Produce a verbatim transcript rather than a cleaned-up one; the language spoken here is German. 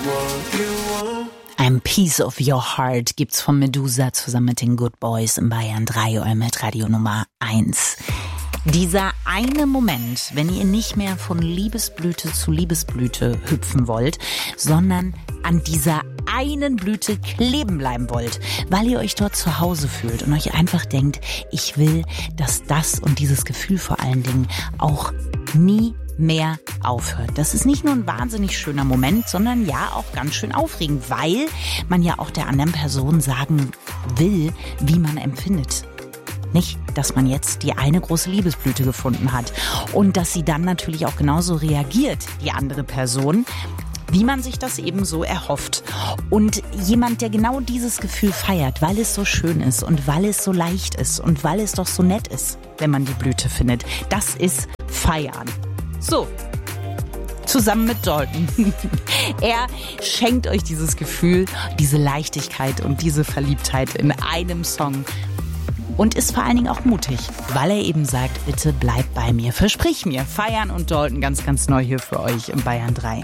Ein Piece of Your Heart gibt's von Medusa zusammen mit den Good Boys in Bayern drei, euer Hitradio Nummer eins. Dieser eine Moment, wenn ihr nicht mehr von Liebesblüte zu Liebesblüte hüpfen wollt, sondern an dieser einen Blüte kleben bleiben wollt, weil ihr euch dort zu Hause fühlt und euch einfach denkt, ich will, dass das und dieses Gefühl vor allen Dingen auch nie mehr aufhört. Das ist nicht nur ein wahnsinnig schöner Moment, sondern ja auch ganz schön aufregend, weil man ja auch der anderen Person sagen will, wie man empfindet. Nicht, dass man jetzt die eine große Liebesblüte gefunden hat und dass sie dann natürlich auch genauso reagiert, die andere Person, wie man sich das eben so erhofft. Und jemand, der genau dieses Gefühl feiert, weil es so schön ist und weil es so leicht ist und weil es doch so nett ist, wenn man die Blüte findet, das ist Feiern. So, zusammen mit Dalton. Er schenkt euch dieses Gefühl, diese Leichtigkeit und diese Verliebtheit in einem Song. Und ist vor allen Dingen auch mutig, weil er eben sagt, bitte bleib bei mir, versprich mir. Feiern und Dalton ganz, ganz neu hier für euch im Bayern drei.